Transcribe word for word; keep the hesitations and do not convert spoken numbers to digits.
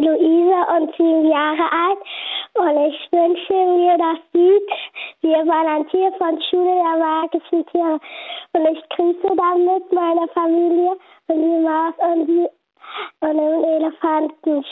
Luise und sieben Jahre alt und ich wünsche mir das Lied Wir waren ein Tier von Schule der magischen Tiere und ich grüße damit meine Familie und die Maus und, die, und den Elefanten.